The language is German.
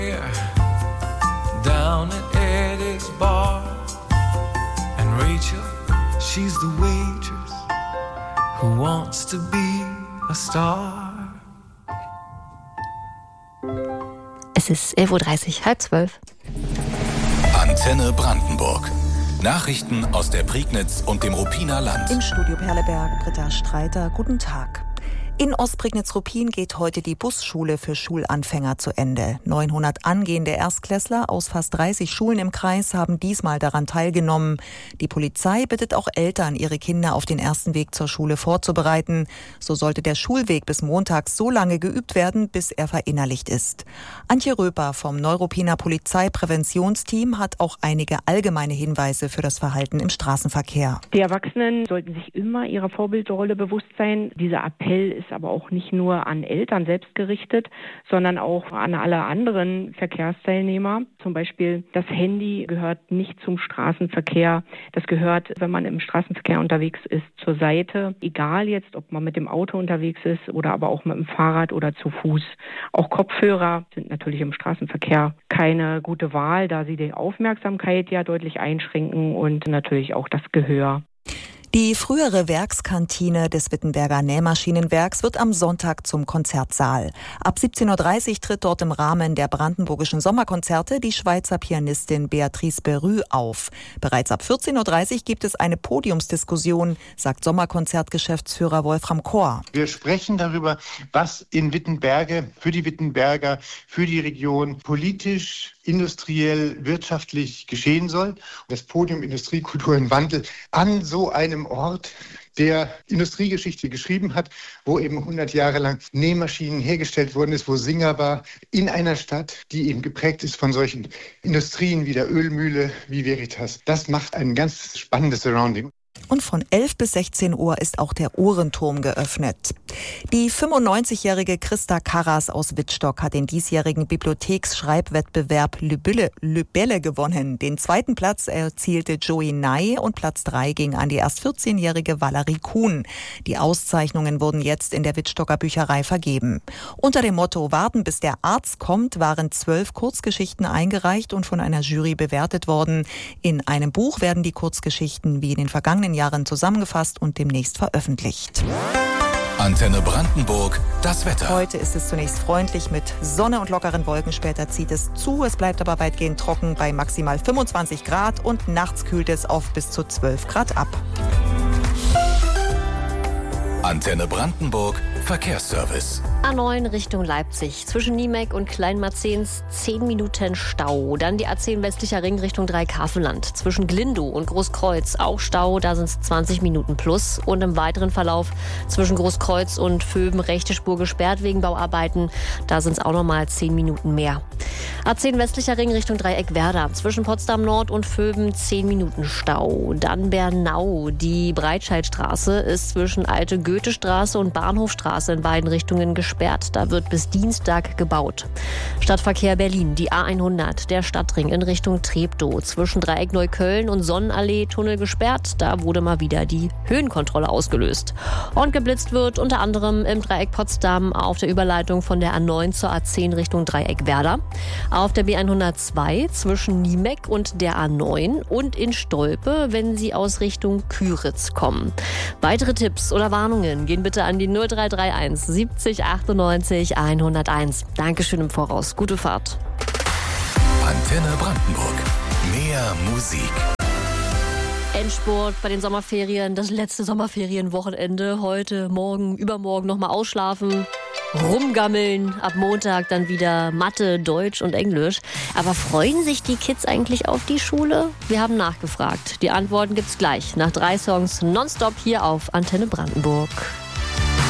Down at Eddie's bar, and Rachel, she's the waitress who wants to be a star. Es ist 11:30 Uhr, 11:30. Antenne Brandenburg. Nachrichten aus der Prignitz und dem Ruppiner Land. Im Studio Perleberg, Britta Streiter, guten Tag. In Ostprignitz-Ruppin geht heute die Busschule für Schulanfänger zu Ende. 900 angehende Erstklässler aus fast 30 Schulen im Kreis haben diesmal daran teilgenommen. Die Polizei bittet auch Eltern, ihre Kinder auf den ersten Weg zur Schule vorzubereiten. So sollte der Schulweg bis Montag so lange geübt werden, bis er verinnerlicht ist. Antje Röper vom Neuruppiner Polizeipräventionsteam hat auch einige allgemeine Hinweise für das Verhalten im Straßenverkehr. Die Erwachsenen sollten sich immer ihrer Vorbildrolle bewusst sein. Dieser Appell ist aber auch nicht nur an Eltern selbst gerichtet, sondern auch an alle anderen Verkehrsteilnehmer. Zum Beispiel, das Handy gehört nicht zum Straßenverkehr. Das gehört, wenn man im Straßenverkehr unterwegs ist, zur Seite. Egal jetzt, ob man mit dem Auto unterwegs ist oder aber auch mit dem Fahrrad oder zu Fuß. Auch Kopfhörer sind natürlich im Straßenverkehr keine gute Wahl, da sie die Aufmerksamkeit ja deutlich einschränken und natürlich auch das Gehör. Die frühere Werkskantine des Wittenberger Nähmaschinenwerks wird am Sonntag zum Konzertsaal. Ab 17:30 Uhr tritt dort im Rahmen der brandenburgischen Sommerkonzerte die Schweizer Pianistin Beatrice Berru auf. Bereits ab 14:30 Uhr gibt es eine Podiumsdiskussion, sagt Sommerkonzertgeschäftsführer Wolfram Kohr. Wir sprechen darüber, was in Wittenberge, für die Wittenberger, für die Region politisch, industriell, wirtschaftlich geschehen soll. Das Podium Industrie, Kultur und Wandel an so einem Ort, der Industriegeschichte geschrieben hat, wo eben 100 Jahre lang Nähmaschinen hergestellt worden ist, wo Singer war, in einer Stadt, die eben geprägt ist von solchen Industrien wie der Ölmühle, wie Veritas. Das macht ein ganz spannendes Surrounding. Und von 11 bis 16 Uhr ist auch der Uhrenturm geöffnet. Die 95-jährige Christa Karras aus Wittstock hat den diesjährigen Bibliotheksschreibwettbewerb Lübelle gewonnen. Den zweiten Platz erzielte Joey Ney und Platz 3 ging an die erst 14-jährige Valerie Kuhn. Die Auszeichnungen wurden jetzt in der Wittstocker Bücherei vergeben. Unter dem Motto "Warten, bis der Arzt kommt" waren 12 Kurzgeschichten eingereicht und von einer Jury bewertet worden. In einem Buch werden die Kurzgeschichten wie in den vergangenen Jahren zusammengefasst und demnächst veröffentlicht. Antenne Brandenburg, das Wetter. Heute ist es zunächst freundlich mit Sonne und lockeren Wolken. Später zieht es zu. Es bleibt aber weitgehend trocken bei maximal 25 Grad und nachts kühlt es auf bis zu 12 Grad ab. Antenne Brandenburg, Verkehrsservice. A9 Richtung Leipzig. Zwischen Niemek und Kleinmarzens 10 Minuten Stau. Dann die A10 westlicher Ring Richtung Dreieckhavenland. Zwischen Glindow und Großkreuz auch Stau. Da sind es 20 Minuten plus. Und im weiteren Verlauf zwischen Großkreuz und Vöben rechte Spur gesperrt wegen Bauarbeiten. Da sind es auch nochmal 10 Minuten mehr. A10 westlicher Ring Richtung Dreieck-Werder. Zwischen Potsdam Nord und Vöben 10 Minuten Stau. Dann Bernau. Die Breitscheidstraße ist zwischen Alte Goethestraße und Bahnhofstraße in beiden Richtungen gesperrt. Da wird bis Dienstag gebaut. Stadtverkehr Berlin, die A100, der Stadtring in Richtung Treptow. Zwischen Dreieck Neukölln und Sonnenallee Tunnel gesperrt. Da wurde mal wieder die Höhenkontrolle ausgelöst. Und geblitzt wird unter anderem im Dreieck Potsdam auf der Überleitung von der A9 zur A10 Richtung Dreieck Werder. Auf der B102 zwischen Niemek und der A9 und in Stolpe, wenn Sie aus Richtung Küritz kommen. Weitere Tipps oder Warnungen gehen bitte an die 0331 70 98 101. Dankeschön im Voraus. Gute Fahrt. Antenne Brandenburg. Mehr Musik. Endspurt bei den Sommerferien, das letzte Sommerferienwochenende. Heute, morgen, übermorgen nochmal ausschlafen, rumgammeln. Ab Montag dann wieder Mathe, Deutsch und Englisch. Aber freuen sich die Kids eigentlich auf die Schule? Wir haben nachgefragt. Die Antworten gibt's gleich nach 3 Songs nonstop hier auf Antenne Brandenburg.